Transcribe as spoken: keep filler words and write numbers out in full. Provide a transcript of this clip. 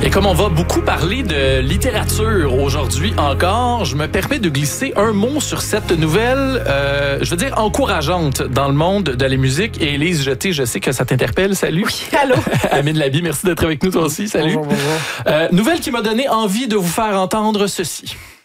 Et comme on va beaucoup parler de littérature aujourd'hui encore, je me permets de glisser un mot sur cette nouvelle, euh, je veux dire, encourageante dans le monde de la musique. Et Élise Jeté, je sais que ça t'interpelle. Salut. Oui, allô. Amine Labi, merci d'être avec nous toi aussi. Salut. Bonjour, bonjour. Euh, nouvelle qui m'a donné envie de vous faire entendre ceci.